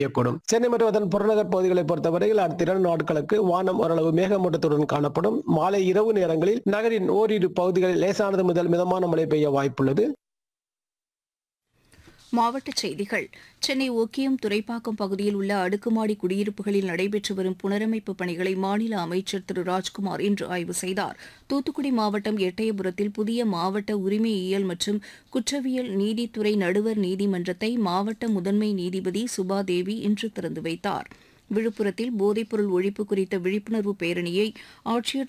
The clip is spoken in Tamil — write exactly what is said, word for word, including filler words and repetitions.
பெய்யக்கூடும். சென்னை மற்றும் அதன் புறநகர் பகுதிகளை பொறுத்தவரையில் அடுத்த இரண்டு நாட்களுக்கு வானம் ஓரளவு மேகமூட்டத்துடன் காணப்படும். மாலை இரவு நேரங்களில் நகரின் ஓரிரு பகுதிகளில் லேசானது முதல் மிதமான மழை பெய்ய வாய்ப்புள்ளது. மாவட்டச் செய்திகள். சென்னை ஒக்கியம் துறைப்பாக்கம் பகுதியில் உள்ள அடுக்குமாடி குடியிருப்புகளில் நடைபெற்று வரும் புனரமைப்பு பணிகளை மாநில அமைச்சர் திரு ராஜ்குமார் இன்று ஆய்வு செய்தார். தூத்துக்குடி மாவட்டம் எட்டயபுரத்தில் புதிய மாவட்ட உரிமையியல் மற்றும் குற்றவியல் நீதித்துறை நடுவர் நீதிமன்றத்தை மாவட்ட முதன்மை நீதிபதி சுபாதேவி இன்று திறந்து வைத்தார். விழுப்புரத்தில் போதைப்பொருள் ஒழிப்பு குறித்த விழிப்புணர்வு பேரணியை ஆட்சியர்